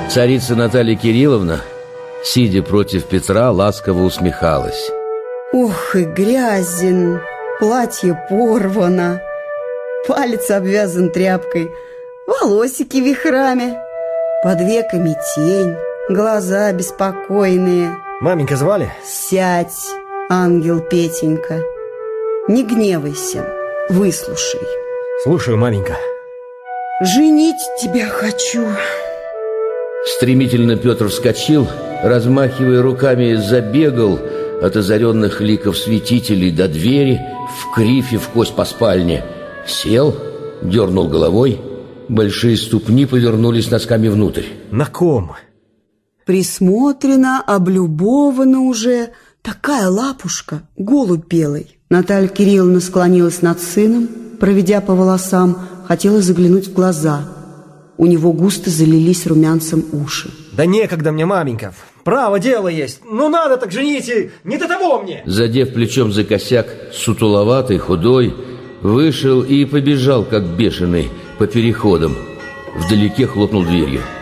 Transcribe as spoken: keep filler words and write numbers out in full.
Царица Наталья Кирилловна, сидя против Петра, ласково усмехалась. Ох, и грязен, платье порвано, палец обвязан тряпкой, волосики вихрами, под веками тень, глаза беспокойные. Маменька звали? Сядь, ангел Петенька, не гневайся, выслушай. Слушаю, маменька. Женить тебя хочу. Стремительно Петр вскочил, размахивая руками, забегал от озаренных ликов святителей до двери, в крифе в кость по спальне. Сел, дернул головой, большие ступни повернулись носками внутрь. На ком? Присмотрена, облюбована уже, такая лапушка, голубь белый. Наталья Кирилловна склонилась над сыном, проведя по волосам, хотела заглянуть в глаза. У него густо залились румянцем уши. Да некогда мне, маменька. Право, дело есть. Ну надо так жените, не до того мне. Задев плечом за косяк, сутуловатый, худой, вышел и побежал, как бешеный, по переходам. Вдалеке хлопнул дверью.